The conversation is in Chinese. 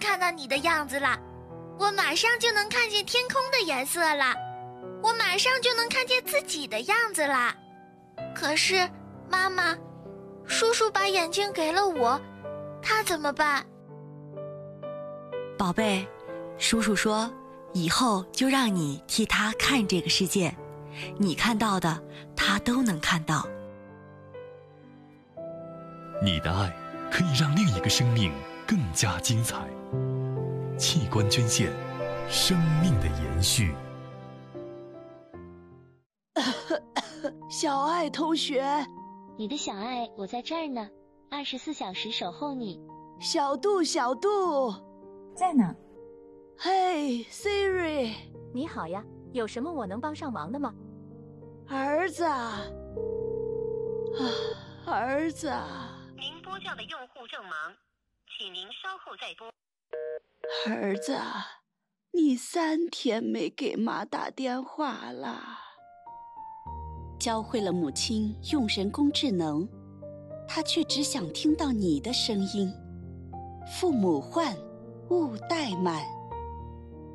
看到你的样子了，我马上就能看见天空的颜色了，我马上就能看见自己的样子了。可是，妈妈，叔叔把眼睛给了我，他怎么办？ 宝贝，叔叔说，以后就让你替他看这个世界，你看到的，他都能看到。 你的爱可以让另一个生命更加精彩。器官捐献，生命的延续。 小爱同学， 你的小爱，我在这儿呢，24小时守候你。 小杜，小杜， 在呢。 嘿 ，Siri， 你好呀，有什么我能帮上忙的吗？ 儿子，儿子。 您拨叫的用户正忙，请您稍后再拨。 儿子，你3天没给妈打电话了。 教会了母亲用人工智能，她却只想听到你的声音。父母唤，勿怠慢。